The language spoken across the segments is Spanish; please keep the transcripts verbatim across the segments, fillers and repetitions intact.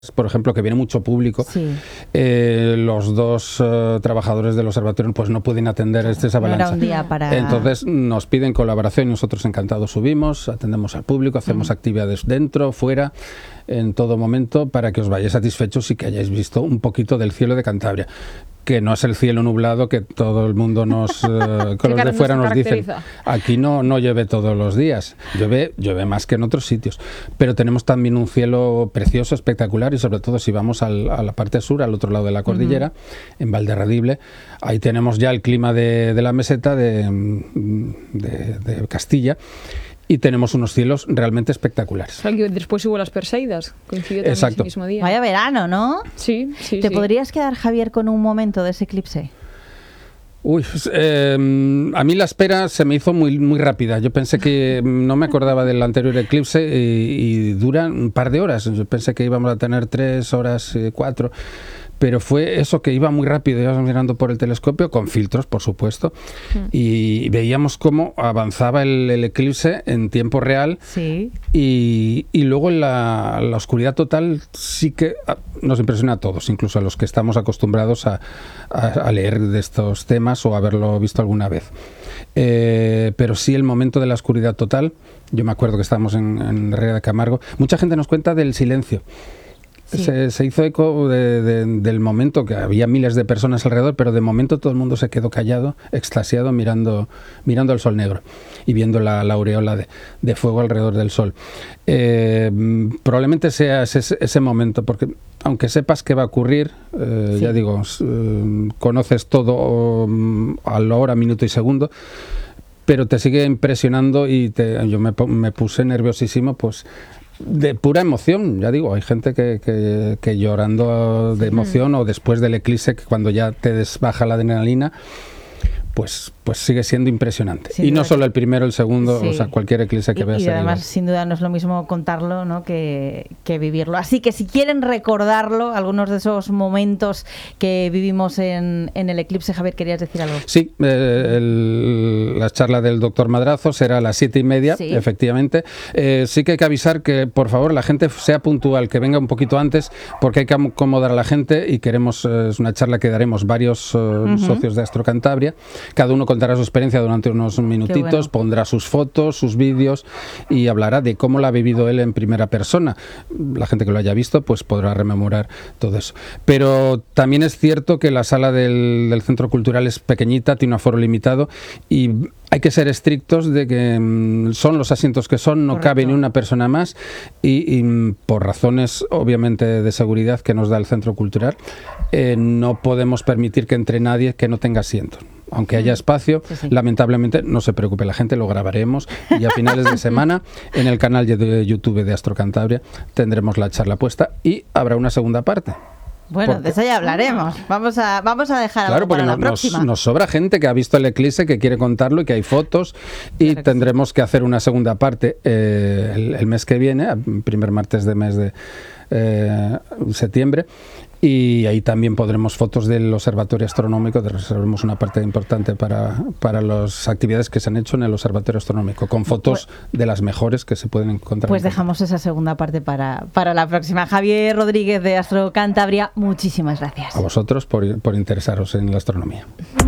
por ejemplo, que viene mucho público, sí. eh, los dos uh, trabajadores del observatorio pues no pueden atender este, esa avalancha. No era un día para... Entonces nos piden colaboración y nosotros encantados subimos, atendemos al público, hacemos uh-huh. actividades dentro, fuera, en todo momento, para que os vayáis satisfechos y que hayáis visto un poquito del cielo de Cantabria. Que no es el cielo nublado que todo el mundo nos, eh, con los de fuera nos dicen. Aquí no, no llueve todos los días, llueve, llueve más que en otros sitios, pero tenemos también un cielo precioso, espectacular, y sobre todo si vamos al, a la parte sur, al otro lado de la cordillera, uh-huh. en Valderradible, ahí tenemos ya el clima de, de la meseta de, de, de Castilla. Y tenemos unos cielos realmente espectaculares. O sea, que después hubo las Perseidas, coincidió también ese mismo día. Vaya verano, ¿no? Sí, sí, ¿Te sí. podrías quedar, Javier, con un momento de ese eclipse? Uy, eh, a mí la espera se me hizo muy, muy rápida. Yo pensé que no me acordaba del anterior eclipse y, y dura un par de horas. Yo pensé que íbamos a tener tres horas, eh, cuatro... Pero fue eso, que iba muy rápido, íbamos mirando por el telescopio, con filtros, por supuesto, mm. y veíamos cómo avanzaba el, el eclipse en tiempo real, sí. y, y luego la, la oscuridad total sí que nos impresiona a todos, incluso a los que estamos acostumbrados a, a, a leer de estos temas o haberlo visto alguna vez. Eh, pero sí el momento de la oscuridad total, yo me acuerdo que estábamos en, en Herrera de Camargo, mucha gente nos cuenta del silencio. Sí. Se, se hizo eco de, de, del momento, que había miles de personas alrededor, pero de momento todo el mundo se quedó callado, extasiado, mirando, mirando el sol negro y viendo la, la aureola de, de fuego alrededor del sol. Eh, probablemente sea ese, ese momento, porque aunque sepas qué va a ocurrir, eh, sí. ya digo, eh, conoces todo um, a la hora, minuto y segundo, pero te sigue impresionando y te, yo me, me puse nerviosísimo, pues de pura emoción, ya digo, hay gente que, que, que llorando de emoción, mm. o después del eclipse, que cuando ya te desbaja la adrenalina, pues, pues sigue siendo impresionante. Sin y no solo el primero, el segundo, sí. o sea, cualquier eclipse que y, veas. Y además, igual. Sin duda, no es lo mismo contarlo, ¿no? que, que vivirlo. Así que si quieren recordarlo, algunos de esos momentos que vivimos en, en el eclipse, Javier, ¿querías decir algo? Sí, eh, el, la charla del doctor Madrazo será a las siete y media, sí. efectivamente. Eh, sí que hay que avisar que, por favor, la gente sea puntual, que venga un poquito antes, porque hay que acomodar a la gente y queremos, eh, es una charla que daremos varios eh, uh-huh. socios de Astro Cantabria. Cada uno contará su experiencia durante unos minutitos, bueno. pondrá sus fotos, sus vídeos y hablará de cómo lo ha vivido él en primera persona. La gente que lo haya visto pues podrá rememorar todo eso. Pero también es cierto que la sala del, del Centro Cultural es pequeñita, tiene un aforo limitado y hay que ser estrictos de que mm, son los asientos que son, no Correcto. Cabe ni una persona más y, y por razones obviamente de seguridad que nos da el Centro Cultural, eh, no podemos permitir que entre nadie que no tenga asiento. Aunque haya espacio, sí, sí. lamentablemente, no se preocupe, la gente lo grabaremos y a finales de semana en el canal de YouTube de Astro Cantabria tendremos la charla puesta y habrá una segunda parte. Bueno, porque, de eso ya hablaremos. Vamos a, vamos a dejar claro, algo para porque la nos, próxima. Nos sobra gente que ha visto el eclipse, que quiere contarlo y que hay fotos y claro que tendremos sí. que hacer una segunda parte eh, el, el mes que viene, el primer martes de mes de eh, septiembre. Y ahí también pondremos fotos del Observatorio Astronómico, reservamos una parte importante para, para las actividades que se han hecho en el Observatorio Astronómico, con fotos pues, de las mejores que se pueden encontrar. Pues dejamos esa segunda parte para, para la próxima. Javier Rodríguez de Astro Cantabria, muchísimas gracias. A vosotros por, por interesaros en la astronomía.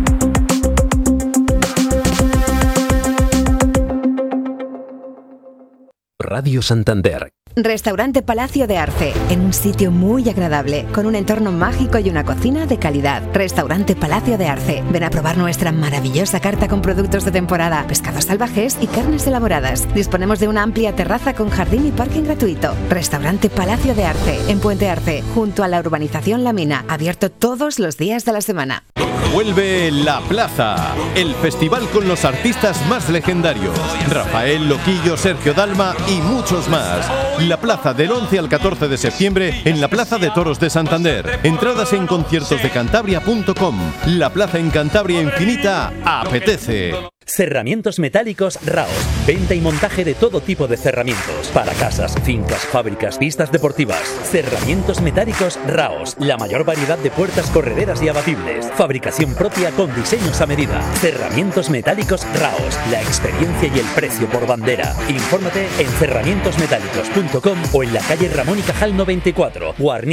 Radio Santander. Restaurante Palacio de Arce, en un sitio muy agradable, con un entorno mágico y una cocina de calidad. Restaurante Palacio de Arce. Ven a probar nuestra maravillosa carta con productos de temporada, pescados salvajes y carnes elaboradas. Disponemos de una amplia terraza con jardín y parking gratuito. Restaurante Palacio de Arce, en Puente Arce, junto a la urbanización La Mina, abierto todos los días de la semana. Vuelve La Plaza, el festival con los artistas más legendarios. Rafael, Loquillo, Sergio Dalma y muchos más. La Plaza del once al catorce de septiembre en la Plaza de Toros de Santander. Entradas en conciertos de cantabria punto com. La Plaza en Cantabria Infinita apetece. Cerramientos metálicos Raos. Venta y montaje de todo tipo de cerramientos. Para casas, fincas, fábricas, pistas deportivas. Cerramientos metálicos Raos. La mayor variedad de puertas correderas y abatibles. Fabricación propia con diseños a medida. Cerramientos metálicos Raos. La experiencia y el precio por bandera. Infórmate en cerramientos metálicos punto com o en la calle Ramón y Cajal noventa y cuatro. Guarni